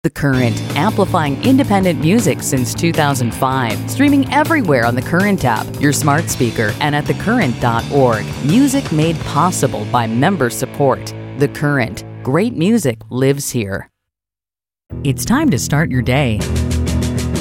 The Current, amplifying independent music since 2005. Streaming everywhere on the Current app, your smart speaker, and at thecurrent.org. Music made possible by member support. The Current. Great music lives here. It's time to start your day.